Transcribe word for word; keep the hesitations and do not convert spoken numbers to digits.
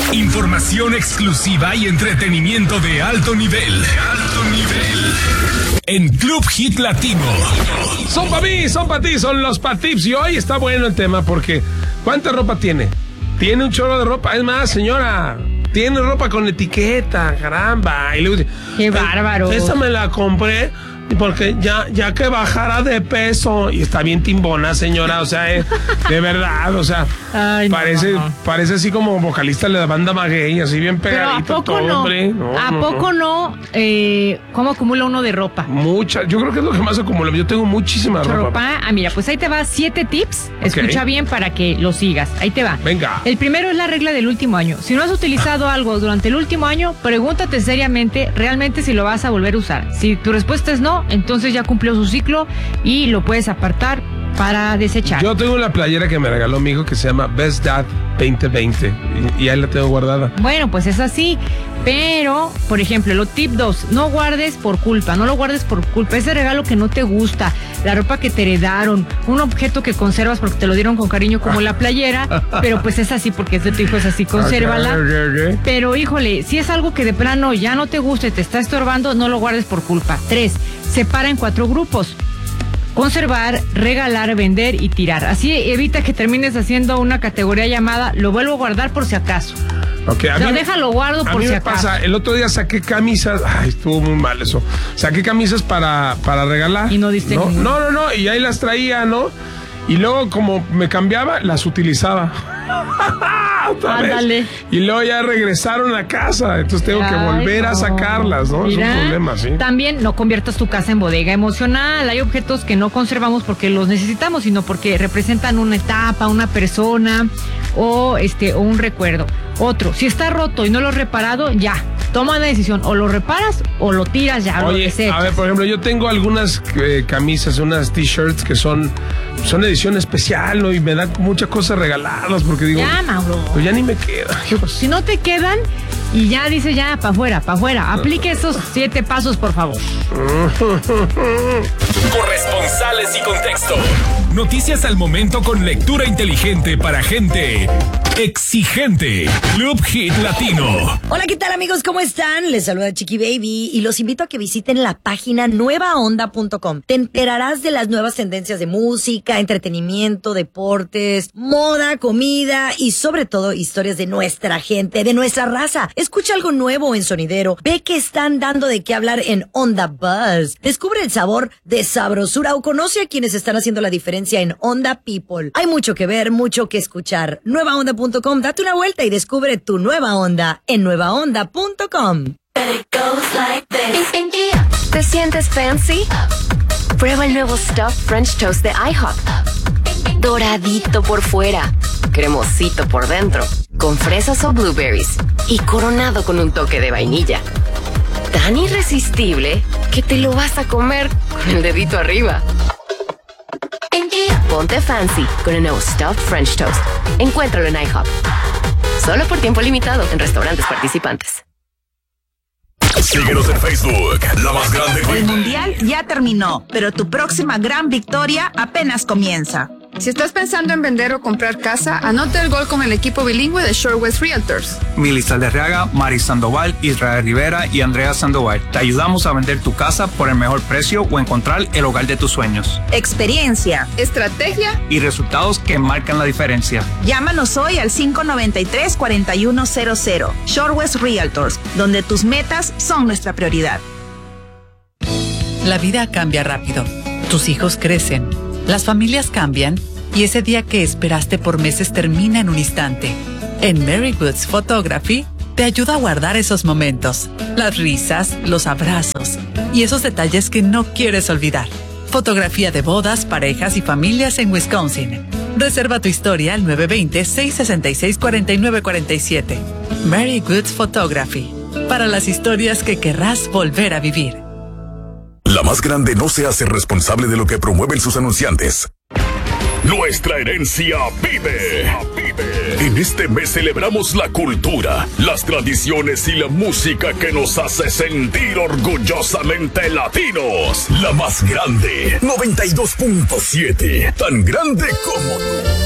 Información exclusiva y entretenimiento de alto nivel. De alto nivel. En Club Hit Latino. Son para mí, son para ti, son los patips. Y hoy está bueno el tema porque ¿cuánta ropa tiene? Tiene un chorro de ropa. Es más, señora, tiene ropa con etiqueta, caramba. Y le dice, qué bárbaro. Esta me la compré porque ya, ya que bajara de peso. Y está bien timbona, señora. O sea, eh, de verdad, o sea, Ay, parece, no, no. parece así como vocalista de la banda Maguey, así bien pegadito. Pero ¿a poco todo, no? Hombre. no ¿A no, poco no? no eh, ¿Cómo acumula uno de ropa? Mucha. Yo creo que es lo que más acumula. Yo tengo muchísima ropa. ropa. Ah, mira, pues ahí te va siete tips. Escucha okay. bien para que lo sigas. Ahí te va. Venga. El primero es la regla del último año. Si no has utilizado algo durante el último año, pregúntate seriamente realmente si lo vas a volver a usar. Si tu respuesta es no, entonces ya cumplió su ciclo y lo puedes apartar para desechar. Yo tengo una playera que me regaló mi hijo que se llama Best Dad veinte veinte y, y ahí la tengo guardada. Bueno, pues es así, pero, por ejemplo, lo tip dos, no guardes por culpa, no lo guardes por culpa, ese regalo que no te gusta, la ropa que te heredaron, un objeto que conservas porque te lo dieron con cariño como la playera, pero pues es así porque es de tu hijo, es así, consérvala. Okay, okay, okay. Pero híjole, si es algo que de plano ya no te gusta y te está estorbando, no lo guardes por culpa. Tres, separa en cuatro grupos. Conservar, regalar, vender y tirar. Así evita que termines haciendo una categoría llamada lo vuelvo a guardar por si acaso. Okay, a no, mí, déjalo guardo por a mí si me acaso. Pasa, el otro día saqué camisas, ay, estuvo muy mal eso. Saqué camisas para, para regalar. Y no diste ¿no? ninguna. No, no, no, y ahí las traía, ¿no? Y luego como me cambiaba, las utilizaba. Ándale. Y luego ya regresaron a casa, entonces tengo Ay, que volver no. a sacarlas, ¿no? Mira, es un problema, sí. También no conviertas tu casa en bodega emocional. Hay objetos que no conservamos porque los necesitamos, sino porque representan una etapa, una persona o este o un recuerdo. Otro, si está roto y no lo has reparado, ya. Toma la decisión, o lo reparas o lo tiras ya. Oye, lo desechas. A ver, por ejemplo, yo tengo algunas eh, camisas, unas t-shirts que son, son edición especial, ¿no? Y me dan muchas cosas regaladas porque digo, ya, Mauro. Pues ya ni me queda. Si no te quedan y ya dice ya, para afuera, para afuera. Aplique esos siete pasos, por favor. Corresponsales y contexto. Noticias al momento con lectura inteligente para gente exigente. Club Hit Latino. Hola, ¿qué tal, amigos? ¿Cómo están? Les saluda Chiqui Baby y los invito a que visiten la página nueva onda punto com. Te enterarás de las nuevas tendencias de música, entretenimiento, deportes, moda, comida y sobre todo historias de nuestra gente, de nuestra raza. Escucha algo nuevo en Sonidero. Ve que están dando de qué hablar en Onda Buzz. Descubre el sabor de sabrosura o conoce a quienes están haciendo la diferencia en Onda People. Hay mucho que ver, mucho que escuchar. nueva onda punto com. Date una vuelta y descubre tu nueva onda en nueva onda punto com. ¿Te sientes fancy? Prueba el nuevo Stuffed French Toast de IHOP. Doradito por fuera, cremosito por dentro, con fresas o blueberries y coronado con un toque de vainilla. Tan irresistible que te lo vas a comer con el dedito arriba. Ponte fancy con el nuevo Stuffed French Toast. Encuéntralo en IHOP. Solo por tiempo limitado en restaurantes participantes. Síguenos en Facebook, La Más Grande. El Mundial ya terminó, pero tu próxima gran victoria apenas comienza. Si estás pensando en vender o comprar casa, anota el gol con el equipo bilingüe de Shore West Realtors. Mili Saldarriaga, Mari Sandoval, Israel Rivera y Andrea Sandoval. Te ayudamos a vender tu casa por el mejor precio o encontrar el hogar de tus sueños. Experiencia, estrategia y resultados que marcan la diferencia. Llámanos hoy al cinco noventa y tres, cuarenta y uno cero cero. Shore West Realtors, donde tus metas son nuestra prioridad. La vida cambia rápido. Tus hijos crecen. Las familias cambian y ese día que esperaste por meses termina en un instante. En Mary Goods Photography te ayuda a guardar esos momentos, las risas, los abrazos y esos detalles que no quieres olvidar. Fotografía de bodas, parejas y familias en Wisconsin. Reserva tu historia al nueve dos cero, seis seis seis, cuatro nueve cuatro siete. Mary Goods Photography. Para las historias que querrás volver a vivir. La Más Grande no se hace responsable de lo que promueven sus anunciantes. Nuestra herencia vive. En este mes celebramos la cultura, las tradiciones y la música que nos hace sentir orgullosamente latinos. La Más Grande, noventa y dos punto siete. Tan grande como tú.